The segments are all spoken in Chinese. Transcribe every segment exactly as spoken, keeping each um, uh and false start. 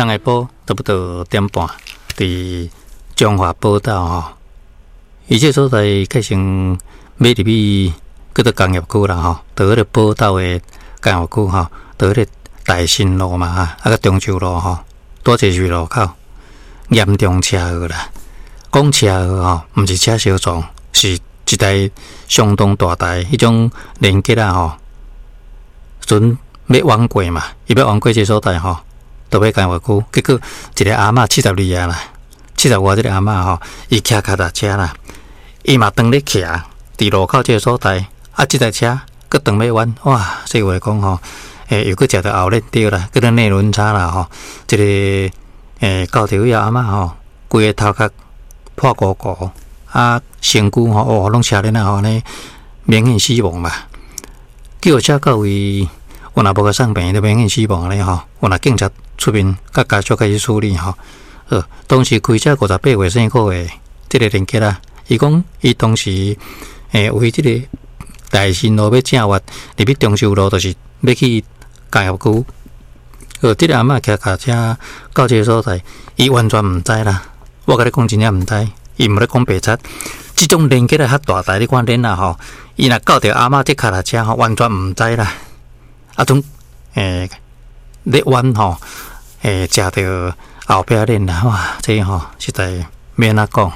当下晡差不多点半，伫中华报道吼，伊这所在改成买入去叫做工业区啦吼，在迄个报道的工业区吼，在迄个大新路嘛啊，啊个中州路吼，多一个路口严重车祸啦。讲车祸吼，毋是车相撞，是一台相当大台迄种连结啊吼，准要弯过嘛，伊要弯过这所在吼。都要工业区，结果一个阿嬷七十二啊啦，七十外这个阿嬷吼，伊骑脚踏车啦，伊嘛当咧骑，伫路口这个所在，啊，这台车佮当要弯，哇！所以话讲吼，诶，又佮食到后链掉啦，佮咱内轮差啦吼，这个诶高铁位阿嬷吼，规个头壳破鼓鼓，啊，身躯吼哦，拢车恁啊吼呢，明显死亡嘛，叫车到位。我若无个送病，就明显死亡咧吼。我若警察出面，甲家属开始处理吼。呃，当时开车五十八月生号诶，即个连结啦。伊讲伊当时诶为即个大新路要正弯，入去中州路，就是要去工业区。呃，即个阿嬷骑脚车到这个所在，伊完全毋知啦。我甲你讲真正毋知，伊毋咧讲白贼。即种连结啊较大台，你看恁啊吼，伊若到着阿嬷这脚踏车吼，完全毋知啦。啊，种诶，咧弯吼，诶，食着后壁链啦，哇，这吼实在免哪讲。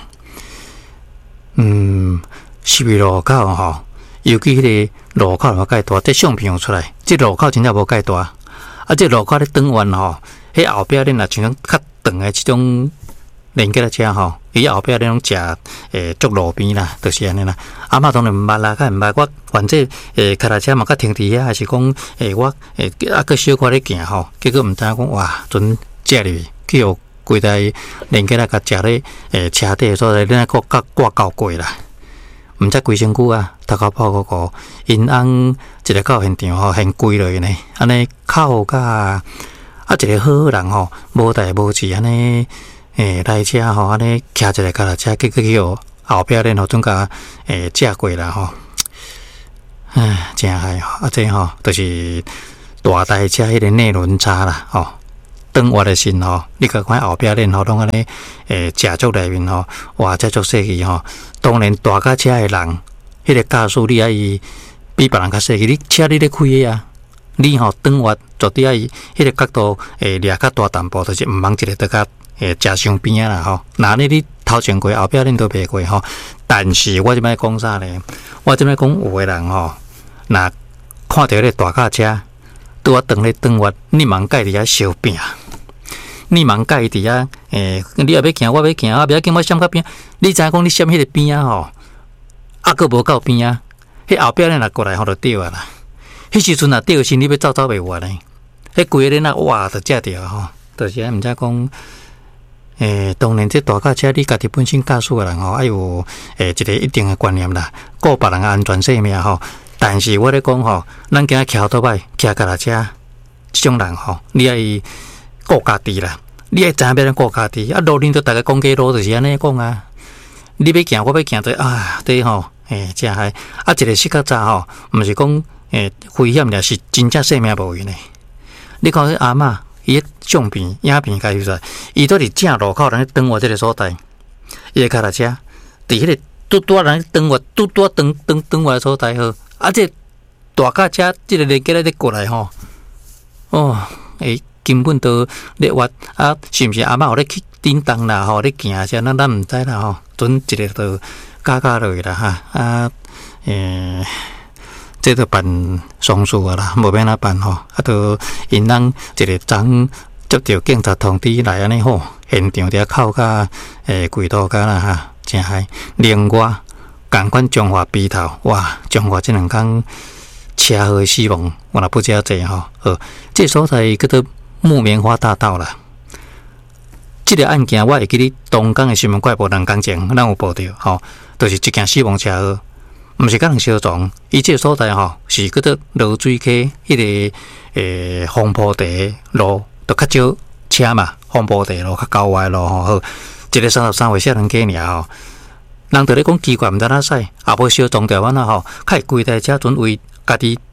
嗯，十字路口吼，尤其迄个路口无介大，这相片有出来，这路口真正无介大。啊，这路口咧转弯吼，迄后壁链啊，像种较长诶，即种连结的车吼，伊后壁咧拢食诶，足路边啦，就是安尼啦。阿嬷当然毋捌啦，较毋捌。我反正诶，脚踏车嘛，较停伫遐，还是讲诶，我诶，啊，个小可咧行吼，结果毋知影讲哇，准食入去，去互规台连结啦，甲食咧诶，车底所在，恁个甲挂到过啦。毋知规身躯啊，头壳破鼓鼓，因翁一个到现场吼，现跪落去呢，安尼口甲啊，一个好人吼，无代无志安尼。诶，来车吼，安尼骑一个脚踏车，结果去互后壁咧吼，总甲诶借过啦吼，唉，真害吼！啊，这吼就是大台车迄个内轮差啦吼，转弯的时吼，你甲看后壁咧吼，拢安尼诶，车足内面吼，哇，这足细气吼。当然大架车的人，迄个驾驶你爱伊比别人较细气，你车你咧开个啊，你吼转弯绝对爱伊迄个角度诶，掠较大淡薄，就是毋通一个倒甲。诶，食伤边啊啦吼，那你你头前过后壁恁都袂过吼。但是我即摆讲啥咧？我即摆讲有个人吼，若看到迄个大卡车拄啊转咧转弯，你茫介伫遐烧饼，你茫介伫遐诶，你也要行，我要行啊，不要紧，我闪较边。你知影讲你闪迄个边啊吼，啊个无够边啊，迄后壁咧若过来吼就掉啊啦。迄时阵若掉时，你要走走袂完咧。迄规个咧那哇，就遮着吼，就是毋知讲。诶，当然，这大卡车你家己本身驾驶的人吼，爱有诶一个一定的观念啦，顾别人安全性命吼。但是我咧讲吼，咱今仔骑倒摆骑脚踏车，这种人吼，你爱顾家己啦，你爱知影要怎顾家己。啊，路恁都大家讲过路就是安尼讲啊。你要行，我要行，对啊，对吼，诶，真害。啊，一个时较早吼，毋是讲诶危险俩，是真正性命无用呢。你看迄阿嬷。伊相片、影片介绍出来，伊都伫正路口人转弯这个所在，伊个脚踏车伫迄个拄拄人转弯、拄拄转转转弯所在好，啊，这大卡车这个连结咧过来吼，哦，诶，根本都咧挖啊，是毋是阿嬷互咧去叮当啦？吼，咧行些，咱咱毋知啦吼，准一个都加加落去啦哈啊，诶。这都办丧事啊啦，无免哪办吼，啊，都因人一个昨接到警察通知来安尼吼，现场伫口甲诶轨道甲啦哈，真害。另外，共款中华鼻头，哇，中华这两天车祸死亡，我若不遮济吼，好，这所在叫做木棉花大道啦。这个案件我会记得东港的新闻快报两天前，咱有报道吼，就是一件死亡车祸。毋是甲人相撞，伊这个所在吼是叫做落水溪迄个诶黄埔地路，都较少车嘛，黄埔地路较郊外路吼，好，一个三十三岁少年家尔吼，人就咧讲奇怪，毋知哪使，也无相撞着安那吼，开规台车准为家己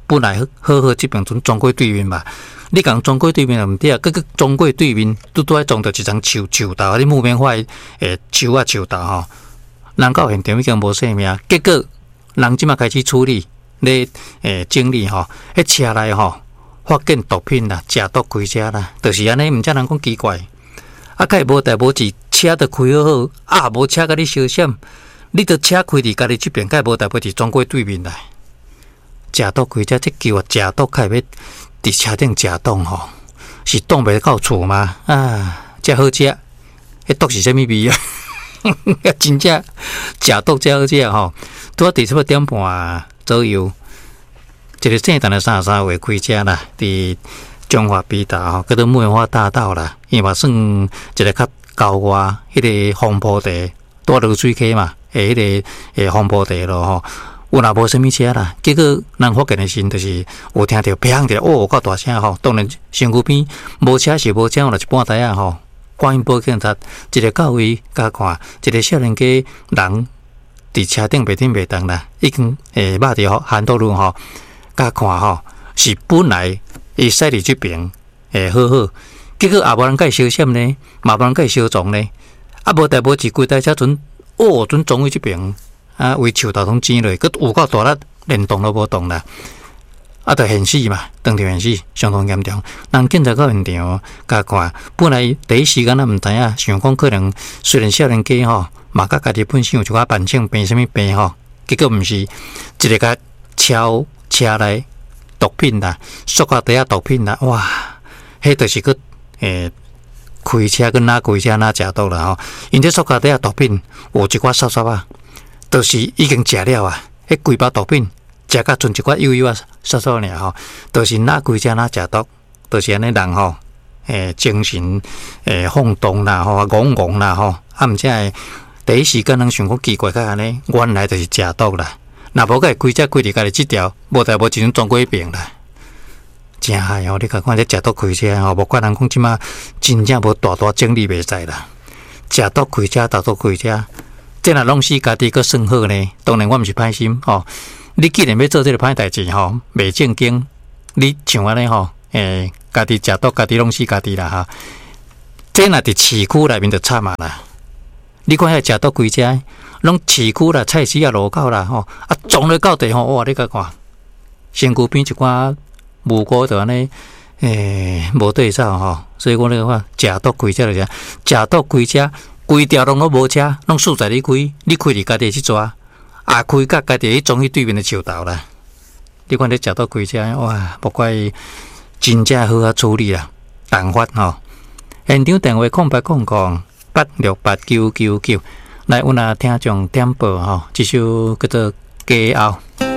本来好好这边阵撞过对面嘛，你讲撞过对面又毋对啊，佮佮撞过对面，拄拄爱撞到一张树树头，你木棉花诶树啊树头吼，人到现场已经无生命，结果人即马开始处理咧诶整理吼，迄车内吼发现毒品啦，食毒开车啦，就是安尼，毋则人讲奇怪，啊，佮无代无志，车都开好好，啊，无车甲你相闪，你着车开伫家己即边，佮无代无志撞过对面来。食毒开车，即叫食毒，开要伫车顶食毒吼，是挡袂到厝吗？啊，遮好食，迄毒是啥物味啊？真正食毒遮好食吼！拄啊伫差不多点半左右，一个圣诞的三十三号开车啦，伫中华北大吼，叫做梅花大道啦，伊嘛算一个较郊外，迄、那个黄埔地多落水溪嘛，诶，迄个诶黄埔地咯吼。有若无啥物车啦，结果人发现的时，就是有听到砰着，哦，够大声吼！当然身躯边无车是无车，若一半台啊吼，赶紧报警察，一个到位甲看，一个少年家人伫车顶袂停袂动啦，已经诶抹着韩道路吼，甲看吼是本来伊驶伫即边诶好好，结果也无人甲伊相闪呢，嘛无人甲伊相撞呢，啊无代无志规台车阵，哦，阵撞去即边。啊，为树头拢剪落，佮有够大力，连动都无动啦！啊，着现死嘛，当场现死，相当严重。人警察到现场，甲看，本来第一时间咱毋知影，想讲可能虽然少年家吼，嘛甲家己本身有一寡慢性病，啥物病吼，结果毋是一个甲超车内毒品啦，塑胶袋啊毒品啦，哇！迄著是佮诶。开车跟哪开车哪食毒啦吼，因这塑胶袋啊毒品有一寡沙沙啊。就是已经食了啊！迄规包毒品食甲剩一寡幼幼啊，煞煞尔吼，就是哪规只哪食毒，就是安尼人吼，诶，精神诶晃动啦吼，戆戆啦吼，啊，毋则第一时间人想讲奇怪，甲安尼，原来就是食毒啦。若无个规只规伫家己即条，无代无一种撞过一遍啦。真害哦！你甲看这食毒开车吼，无怪人讲即马真正无大大精力袂使啦。食毒开车，食毒开车。这若拢是家己个算好呢，当然我毋是歹心吼、哦。你既然要做这个歹代志吼，袂正经，你像安尼吼，诶，家己食毒，家己拢是家己啦哈。这若伫市区内面就惨啊啦。你看遐食毒开车，拢市区啦、菜市啊、路口啦吼，啊撞落到地吼，哇！你甲看，身躯边一寡无辜就安尼，诶，无对照吼。所以我咧看食毒开车就是食毒开车。规条拢都无车，拢输在你开，你开伫家己去抓，啊开甲家己去撞去对面的树头啦。你看你食到开车，哇，不怪真正好啊处理啦，办法吼。现场电话空八空空八六八九九九，来，阮啊听众点播吼，这首叫做《家后》。